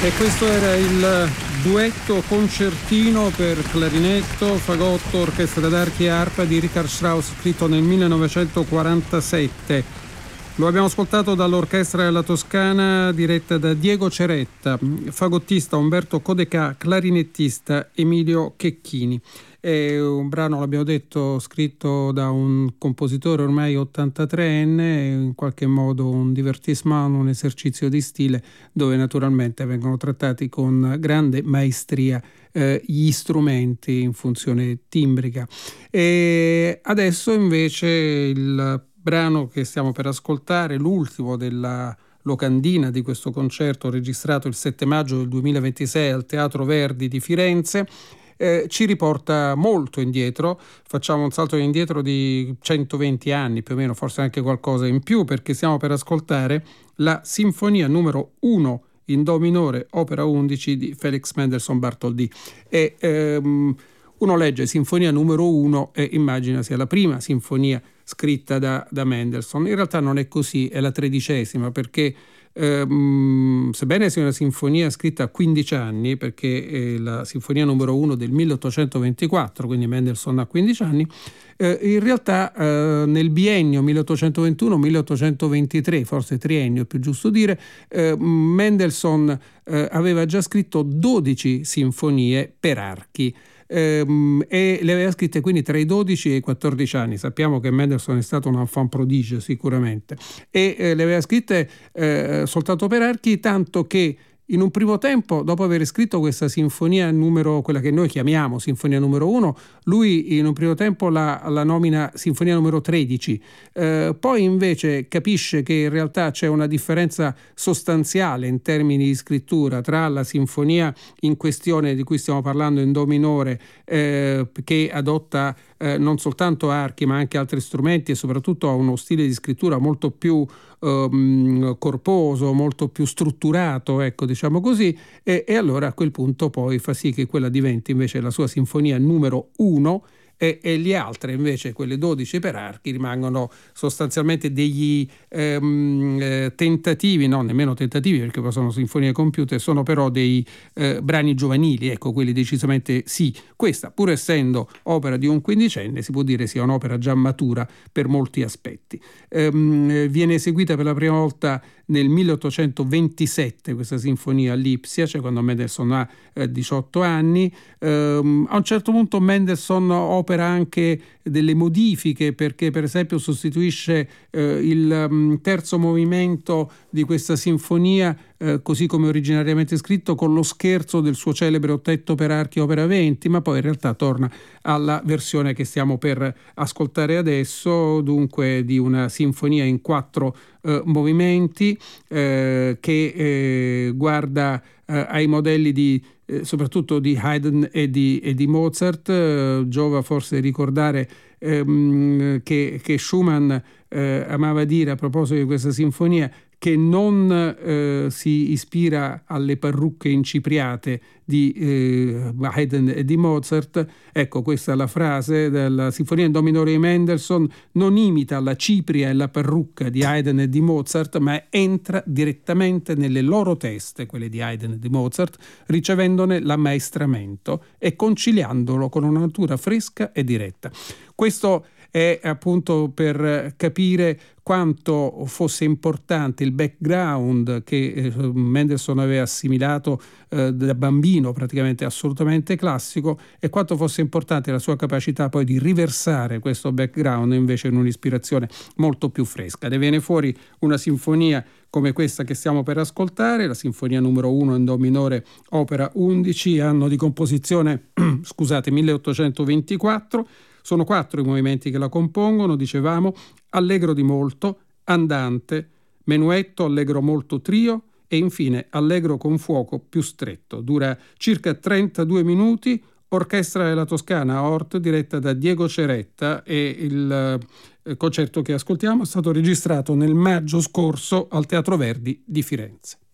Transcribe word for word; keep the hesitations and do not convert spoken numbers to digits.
E questo era il duetto concertino per clarinetto, fagotto, orchestra d'archi e arpa di Richard Strauss, scritto nel millenovecentoquarantasette. Lo abbiamo ascoltato dall'Orchestra della Toscana diretta da Diego Ceretta, fagottista Umberto Codecà, clarinettista Emilio Checchini. È un brano, l'abbiamo detto, scritto da un compositore ormai ottantatreenne, in qualche modo un divertissement, un esercizio di stile dove naturalmente vengono trattati con grande maestria eh, gli strumenti in funzione timbrica. E adesso invece il brano che stiamo per ascoltare, l'ultimo della locandina di questo concerto registrato il sette maggio del duemilaventisei al Teatro Verdi di Firenze, Eh, ci riporta molto indietro. Facciamo un salto indietro di centoventi anni più o meno, forse anche qualcosa in più, perché stiamo per ascoltare la sinfonia numero uno in do minore, opera undici di Felix Mendelssohn Bartholdy. E ehm, uno legge sinfonia numero uno e immagina sia la prima sinfonia scritta da, da Mendelssohn. In realtà non è così, è la tredicesima, perché Ehm, sebbene sia una sinfonia scritta a quindici anni, perché è la sinfonia numero uno del milleottocentoventiquattro, quindi Mendelssohn ha quindici anni, eh, in realtà eh, nel biennio milleottocentoventuno milleottocentoventitré, forse triennio è più giusto dire, eh, Mendelssohn eh, aveva già scritto dodici sinfonie per archi. Ehm, e le aveva scritte quindi tra i dodici e i quattordici anni. Sappiamo che Mendelssohn è stato un enfant prodige sicuramente, e eh, le aveva scritte eh, soltanto per archi, tanto che in un primo tempo, dopo aver scritto questa sinfonia numero, quella che noi chiamiamo sinfonia numero uno, lui in un primo tempo la, la nomina sinfonia numero tredici, eh, poi invece capisce che in realtà c'è una differenza sostanziale in termini di scrittura tra la sinfonia in questione di cui stiamo parlando in do minore, eh, che adotta eh, non soltanto archi ma anche altri strumenti e soprattutto ha uno stile di scrittura molto più Um, corposo, molto più strutturato, ecco, diciamo così, e, e allora a quel punto poi fa sì che quella diventi invece la sua sinfonia numero uno, e, e le altre invece, quelle dodici per archi, rimangono sostanzialmente degli ehm, eh, tentativi, no, nemmeno tentativi perché poi sono sinfonie compiute, sono però dei eh, brani giovanili, ecco, quelli decisamente sì. Questa, pur essendo opera di un quindicenne, si può dire sia un'opera già matura per molti aspetti. Ehm, viene eseguita per la prima volta nel milleottocentoventisette questa sinfonia a Lipsia, cioè quando Mendelssohn ha eh, diciotto anni. Ehm, a un certo punto Mendelssohn opera anche delle modifiche, perché per esempio sostituisce eh, il um, terzo movimento di questa sinfonia, eh, così come originariamente scritto, con lo scherzo del suo celebre ottetto per archi opera venti, ma poi in realtà torna alla versione che stiamo per ascoltare adesso, dunque di una sinfonia in quattro eh, movimenti eh, che eh, guarda eh, ai modelli di Eh, soprattutto di Haydn e di, e di Mozart. Eh, giova forse ricordare ehm, che, che Schumann eh, amava dire a proposito di questa sinfonia che non eh, si ispira alle parrucche incipriate di eh, Haydn e di Mozart. Ecco, questa è la frase della sinfonia in do minore di Mendelssohn: non imita la cipria e la parrucca di Haydn e di Mozart, ma entra direttamente nelle loro teste, quelle di Haydn e di Mozart, ricevendone l'ammaestramento e conciliandolo con una natura fresca e diretta. Questo è appunto per capire quanto fosse importante il background che eh, Mendelssohn aveva assimilato eh, da bambino, praticamente assolutamente classico, e quanto fosse importante la sua capacità poi di riversare questo background invece in un'ispirazione molto più fresca. Ne viene fuori una sinfonia come questa che stiamo per ascoltare, la sinfonia numero uno in do minore, opera undici, anno di composizione scusate milleottocentoventiquattro. Sono quattro i movimenti che la compongono, dicevamo: allegro di molto, andante, menuetto, allegro molto trio e infine allegro con fuoco più stretto. Dura circa trentadue minuti, Orchestra della Toscana Ort, diretta da Diego Ceretta, e il eh, concerto che ascoltiamo è stato registrato nel maggio scorso al Teatro Verdi di Firenze.